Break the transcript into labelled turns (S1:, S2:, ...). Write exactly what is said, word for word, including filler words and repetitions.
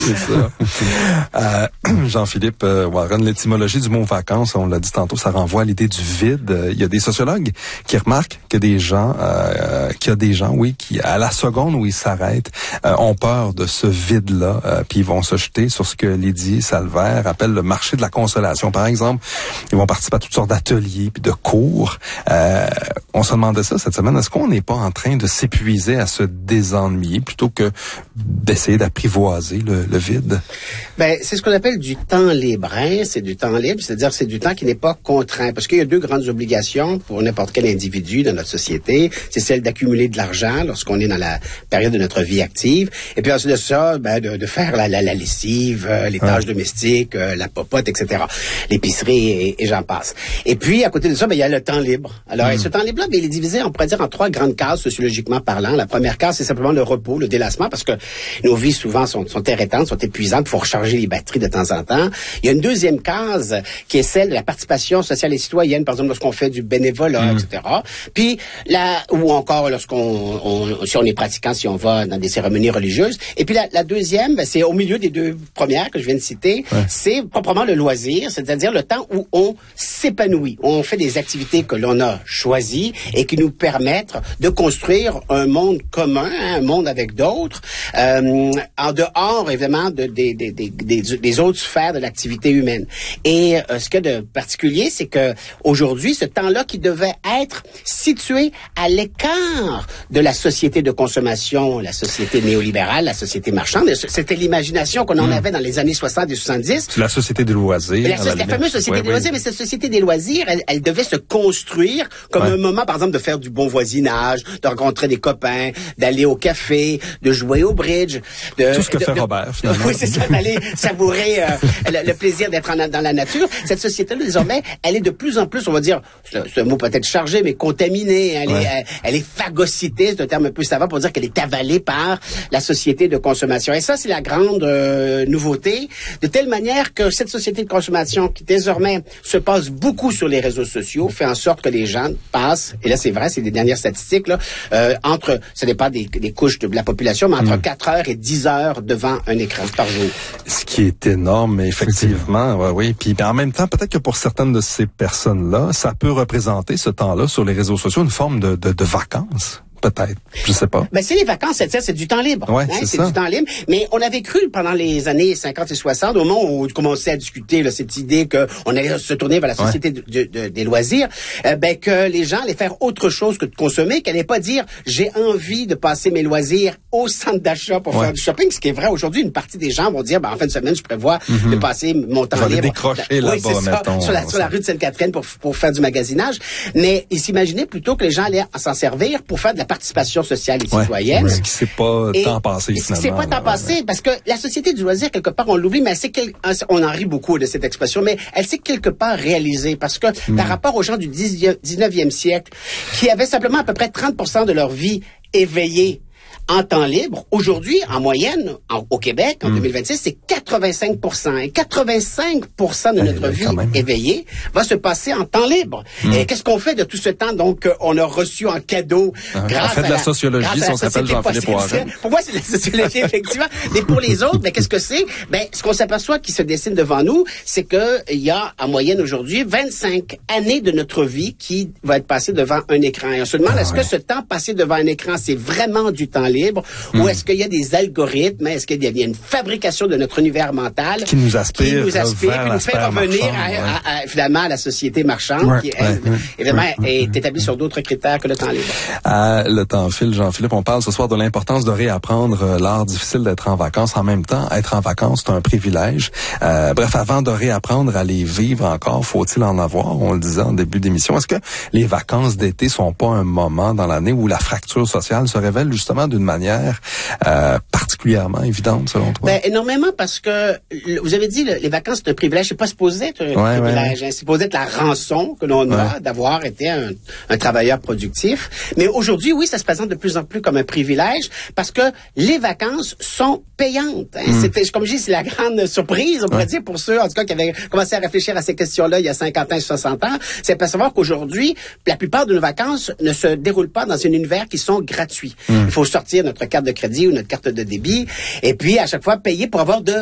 S1: C'est ça. euh, Jean-Philippe euh, Warren, l'étymologie du mot vacances, on l'a dit tantôt, ça renvoie à l'idée du vide. Il y a des sociologues qui remarquent que des gens, euh, qu'il y a des gens, oui, qui à la seconde où ils s'arrêtent, euh, ont peur de ce vide-là, euh, puis ils vont se jeter sur ce que Lydie Salvaire appelle le marché de la consolation. Par exemple, ils vont participer à toutes sortes d'ateliers puis de cours. Euh, on se demandait ça cette semaine. Est-ce qu'on n'est pas en train de s'épuiser à se désennuyer plutôt que d'essayer d'apprivoiser le, le vide?
S2: Ben, c'est ce qu'on appelle du temps libre. Hein? C'est du temps libre, c'est-à-dire c'est du temps qui n'est pas contraint. Parce qu'il y a deux grandes obligations pour n'importe quel individu dans notre société. C'est celle d'accumuler de l'argent lorsqu'on est dans la période de notre vie active. Et puis ensuite de ça, ben, de, de faire la, la, la lessive, euh, les tâches ouais. domestiques, euh, la popote, et cetera. L'épicerie et, et j'en passe. Et puis, à côté de ça, ben, il y a le temps libre. Alors, mmh. ce temps libre-là, ben, il est divisé, on pourrait dire, en trois grandes cases sociologiquement parlant. La première case, c'est simplement le repos, le délassement, parce que nos vies, souvent, sont, sont irritantes, sont épuisantes, il faut recharger les batteries de temps en temps. Il y a une deuxième case qui est celle de la participation sociale et citoyenne, par exemple, lorsqu'on fait du bénévolat, mmh. et cetera. Puis, là, ou encore lorsqu'on, on, si on est pratiquant, si on va dans des cérémonies religieuses. Et puis, la, la deuxième, ben, c'est au milieu des deux premières que je viens de citer, ouais. c'est proprement le loisir, c'est-à-dire le temps où on s'épanouit, où on fait des activités que l'on a choisies et qui nous permettent de construire un monde commun, hein, un monde avec d'autres, euh, en dehors, évidemment, de, de, de, de, de, des autres sphères de l'activité humaine. Et euh, ce qu'il y a de particulier, c'est que aujourd'hui, ce temps-là qui devait être situé à l'écart de la société de consommation, la société néolibérale, la société marchande, c'était l'imagination qu'on en mmh. avait dans les années soixante et soixante-dix.
S1: La société des loisirs.
S2: La, la, la fameuse société ouais, des loisirs, oui. mais cette société des loisirs, elle, elle devait se construire comme ouais. un moment, par exemple, de faire du bon voisinage, de rencontrer des copains, d'aller au café, de jouer au bridge. De,
S1: Tout ce que
S2: de,
S1: fait
S2: de,
S1: Robert, finalement.
S2: Oui, c'est ça, d'aller savourer euh, le, le plaisir d'être en, dans la nature. Cette société-là, désormais, elle est de plus en plus, on va dire, ce mot peut-être chargé, mais contaminée. Elle, ouais. est, elle, elle est phagocytée, c'est un terme un peu savant pour dire qu'elle est avalée par la société de consommation. Et ça, c'est la grande euh, nouveauté, de telle manière que cette société de consommation qui désormais se passe beaucoup sur les réseaux sociaux fait en sorte que les gens passent, et là c'est vrai, c'est des dernières statistiques, là, euh, entre, ce n'est pas des, des couches de la population, mais entre mmh. quatre heures et dix heures devant un écran par jour.
S1: Ce qui est énorme, effectivement, ouais, oui. Puis en même temps, peut-être que pour certaines de ces personnes-là, ça peut représenter ce temps-là sur les réseaux sociaux une forme de, de, de vacances. Peut-être, je sais pas.
S2: Ben c'est les vacances, c'est c'est du temps libre.
S1: Ouais,
S2: hein,
S1: c'est,
S2: c'est
S1: ça.
S2: du temps libre. Mais on avait cru pendant les années cinquante et soixante, au moment où on commençait à discuter là, cette idée que on allait se tourner vers la société ouais. de, de, de, des loisirs, euh, ben que les gens allaient faire autre chose que de consommer, qu'elle n'allait pas dire j'ai envie de passer mes loisirs au centre d'achat pour ouais. faire du shopping. Ce qui est vrai aujourd'hui, une partie des gens vont dire ben en fin de semaine je prévois mm-hmm. de passer mon temps libre.
S1: Décrocher
S2: oui,
S1: là-bas,
S2: c'est ça,
S1: mettons,
S2: sur la sur la rue de Sainte-Catherine pour pour faire du magasinage. Mais ils s'imaginaient plutôt que les gens allaient s'en servir pour faire de la participation sociale et citoyenne.
S1: Ouais, ce qui s'est pas
S2: et,
S1: tant passé, finalement.
S2: Ce qui s'est pas tant passé, ouais. parce que la société du loisir, quelque part, on l'oublie, mais elle s'est, quel... on en rit beaucoup de cette expression, mais elle s'est quelque part réalisée, parce que mm. par rapport aux gens du dix-neuvième siècle, qui avaient simplement à peu près trente pour cent de leur vie éveillée en temps libre, aujourd'hui, en moyenne, en, au Québec, en mmh. deux mille vingt-six, c'est quatre-vingt-cinq pour cent. Et quatre-vingt-cinq pour cent de notre euh, vie éveillée va se passer en temps libre. Mmh. Et qu'est-ce qu'on fait de tout ce temps, donc, on a reçu en cadeau
S1: ah,
S2: grâce
S1: on fait
S2: à
S1: de la,
S2: la
S1: sociologie, si on s'appelle Jean-Philippe Warren.
S2: Pour moi, c'est de la sociologie, effectivement. Mais pour les autres, ben, qu'est-ce que c'est? Ben, ce qu'on s'aperçoit qui se dessine devant nous, c'est que il y a, en moyenne aujourd'hui, vingt-cinq années de notre vie qui va être passée devant un écran. Et on se demande, ah, est-ce ouais. que ce temps passé devant un écran, c'est vraiment du temps libre? Mmh. Ou est-ce qu'il y a des algorithmes, est-ce qu'il y a une fabrication de notre univers mental
S1: qui nous aspire,
S2: qui nous aspire,
S1: vers
S2: qui nous fait revenir
S1: marchande,
S2: à,
S1: ouais.
S2: à, à, finalement à la société marchande,
S1: ouais,
S2: qui elle,
S1: ouais,
S2: évidemment
S1: ouais,
S2: est établie sur d'autres critères que le temps libre.
S1: Euh, le temps file, Jean-Philippe. On parle ce soir de l'importance de réapprendre euh, l'art difficile d'être en vacances. En même temps, être en vacances, c'est un privilège. Euh, bref, avant de réapprendre à les vivre encore, faut-il en avoir? On le disait en début d'émission. Est-ce que les vacances d'été sont pas un moment dans l'année où la fracture sociale se révèle justement d'une manière euh, particulièrement évidente, selon toi?
S2: Ben, énormément, parce que que vous avez dit le, les vacances c'est un privilège, c'est pas supposé être un
S1: ouais,
S2: privilège,
S1: ouais.
S2: hein, c'est supposé être la rançon que l'on a
S1: ouais.
S2: d'avoir été un, un travailleur productif. Mais aujourd'hui, oui, ça se présente de plus en plus comme un privilège parce que les vacances sont payantes. Hein. Mm. C'était, comme je dis, c'est la grande surprise, on pourrait ouais. dire, pour ceux, en tout cas, qui avaient commencé à réfléchir à ces questions-là il y a cinquante ans, soixante ans. C'est pas savoir qu'aujourd'hui, la plupart de nos vacances ne se déroulent pas dans un univers qui sont gratuits. Mm. Il faut sortir notre carte de crédit ou notre carte de débit et puis à chaque fois payer pour avoir de